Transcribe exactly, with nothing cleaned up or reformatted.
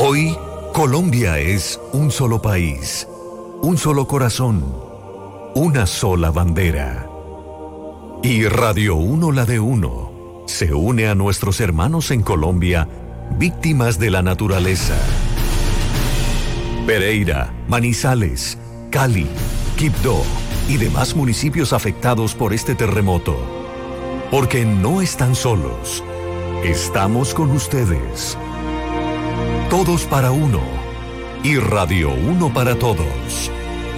Hoy, Colombia es un solo país, un solo corazón, una sola bandera. Y Radio Uno, la de Uno, se une a nuestros hermanos en Colombia, víctimas de la naturaleza. Pereira, Manizales, Cali, Quibdó y demás municipios afectados por este terremoto. Porque no están solos, estamos con ustedes. Todos para uno y Radio Uno para todos.